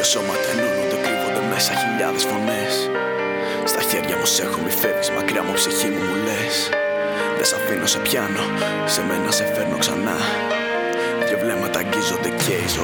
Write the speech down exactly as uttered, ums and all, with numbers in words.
Δύο σώματα ενώνονται, κρύβονται μέσα χιλιάδες φωνές. Στα χέρια μου σ' έχω, μη φεύγεις μακριά μου, ψυχή μου μου λες. Δεν σ' αφήνω, σε πιάνω, σε μένα σε φέρνω ξανά. Δυο βλέμματα αγγίζονται και η ζωή